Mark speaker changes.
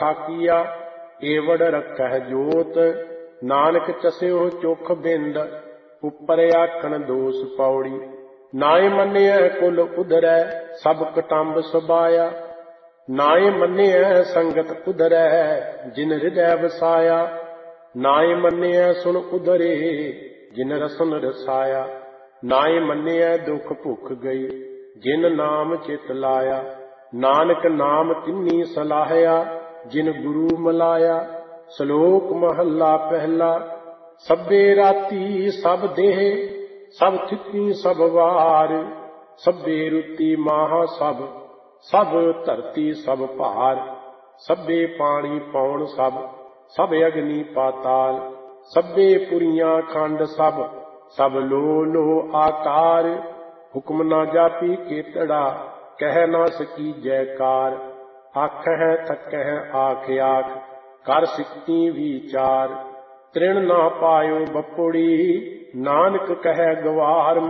Speaker 1: ठाकिया एवड़ रखह जोत। नानक चस्यो चोख बिंद उपर आखण दोष पौड़ी। नाय मन्निय कुल उधरै सब कटंब सबाया। नाय मन्निय संगत उधरै जिन हृदय वसाया। नाय मन्निय सुन उधरे जिन रसन रसाया। नाय मन्निय दुख भुख गई जिन नाम चित लाया। नानक नाम तिन्नी सलाहया जिन गुरु मलाया। श्लोक महला पहला। सभे राती सब देह सब थिति सब वार। सभे रुति माह सब सब धरती सब भार। सभे पानी पौन सब सब अग्नि पाताल। सभे पुरियां खंड सब सब लो लो आकार। हुक्म ना जापी केतड़ा कह ना सकी जयकार। आखह थकह आख आख कर सिकती विचार। तृण ना पायो बपुड़ी नानक कह गवार